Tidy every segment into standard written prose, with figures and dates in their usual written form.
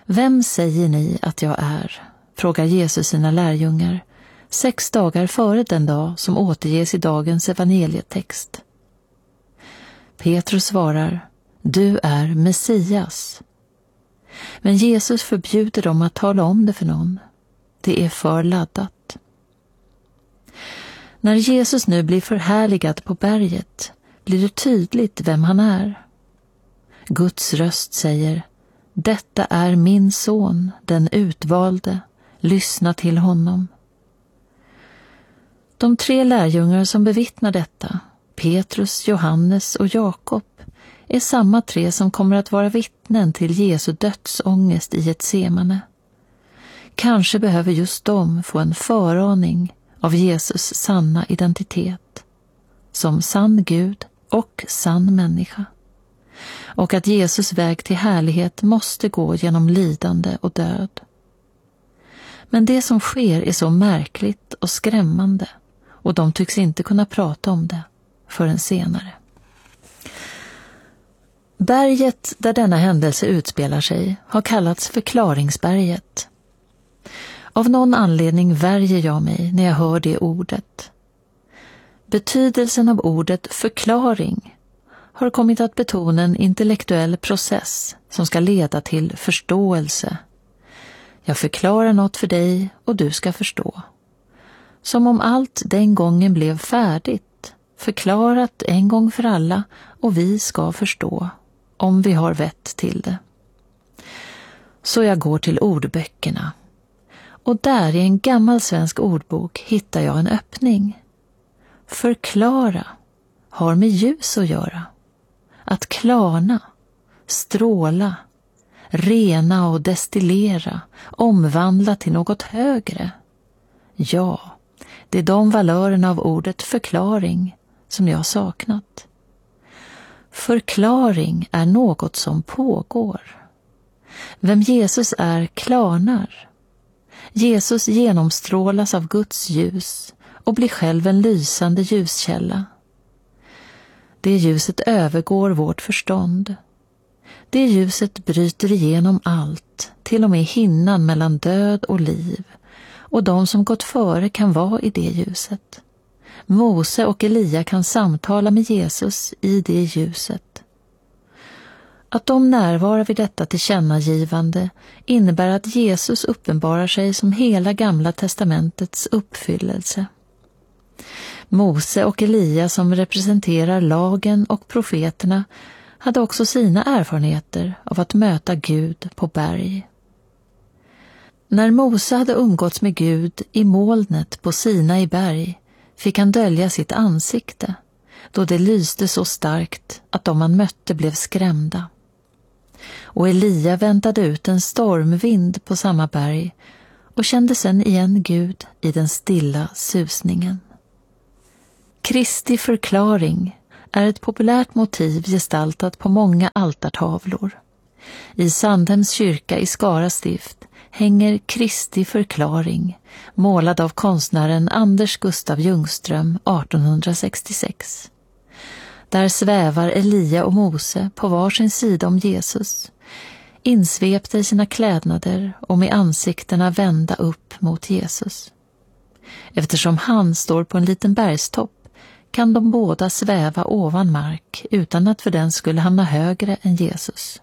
Vem säger ni att jag är? Frågar Jesus sina lärjungar 6 dagar före den dag som återges i dagens evangelietext. Petrus svarar: Du är Messias. Men Jesus förbjuder dem att tala om det för någon. Det är för laddat. När Jesus nu blir förhärligad på berget blir det tydligt vem han är. Guds röst säger: Detta är min son, den utvalde. Lyssna till honom. De 3 lärjungar som bevittnar detta, Petrus, Johannes och Jakob, är samma 3 som kommer att vara vittnen till Jesu dödsångest i Getsemane. Kanske behöver just de få en föraning av Jesus sanna identitet, som sann Gud och sann människa, och att Jesus väg till härlighet måste gå genom lidande och död. Men det som sker är så märkligt och skrämmande, och de tycks inte kunna prata om det förrän senare. Berget där denna händelse utspelar sig har kallats förklaringsberget. Av någon anledning värjer jag mig när jag hör det ordet. Betydelsen av ordet förklaring har kommit att betona en intellektuell process som ska leda till förståelse. Jag förklarar något för dig och du ska förstå. Som om allt den gången blev färdigt, förklarat en gång för alla, och vi ska förstå, om vi har vett till det. Så jag går till ordböckerna. Och där i en gammal svensk ordbok hittar jag en öppning. Förklara har med ljus att göra. Att klarna, stråla, rena och destillera, omvandla till något högre. Ja, det är de valörerna av ordet förklaring som jag saknat. Förklaring är något som pågår. Vem Jesus är klarnar. Jesus genomstrålas av Guds ljus och blir själv en lysande ljuskälla. Det ljuset övergår vårt förstånd. Det ljuset bryter igenom allt, till och med hinnan mellan död och liv, och de som gått före kan vara i det ljuset. Mose och Elia kan samtala med Jesus i det ljuset. Att de närvarar vid detta tillkännagivande innebär att Jesus uppenbarar sig som hela Gamla testamentets uppfyllelse. Mose och Elia, som representerar lagen och profeterna, hade också sina erfarenheter av att möta Gud på berg. När Mose hade umgåtts med Gud i molnet på Sinai berg fick han dölja sitt ansikte, då det lyste så starkt att de han mötte blev skrämda. Och Elia väntade ut en stormvind på samma berg och kände sedan igen Gud i den stilla susningen. Kristi förklaring är ett populärt motiv gestaltat på många altartavlor. I Sandhems kyrka i Skara stift hänger Kristi förklaring, målad av konstnären Anders Gustav Ljungström 1866. Där svävar Elia och Mose på varsin sida om Jesus, insvepta i sina klädnader och med ansiktena vända upp mot Jesus. Eftersom han står på en liten bergstopp kan de båda sväva ovan mark utan att för den skulle hamna högre än Jesus.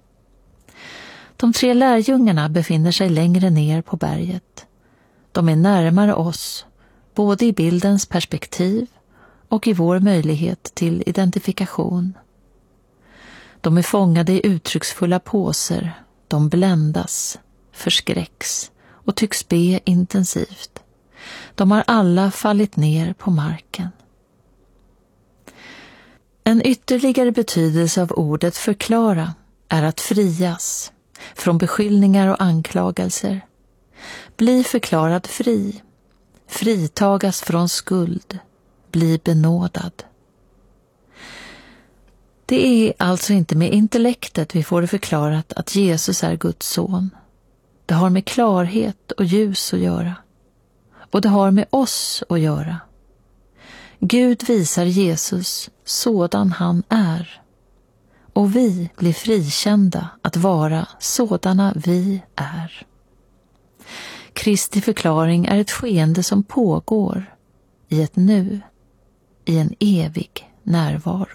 De 3 lärjungarna befinner sig längre ner på berget. De är närmare oss, både i bildens perspektiv och i vår möjlighet till identifikation. De är fångade i uttrycksfulla poser, de bländas, förskräcks och tycks be intensivt. De har alla fallit ner på marken. En ytterligare betydelse av ordet förklara är att frias från beskyllningar och anklagelser. Bli förklarad fri, fritagas från skuld, bli benådad. Det är alltså inte med intellektet vi får det förklarat att Jesus är Guds son. Det har med klarhet och ljus att göra. Och det har med oss att göra. Gud visar Jesus sådan han är. och vi blir frikända att vara sådana vi är. Kristi förklaring är ett skeende som pågår i ett nu, i en evig närvaro.